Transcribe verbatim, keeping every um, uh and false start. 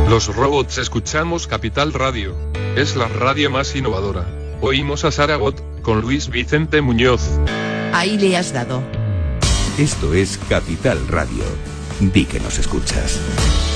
Los robots escuchamos Capital Radio. Es la radio más innovadora. Oímos a Saragot, con Luis Vicente Muñoz. Ahí le has dado. Esto es Capital Radio. Di que nos escuchas.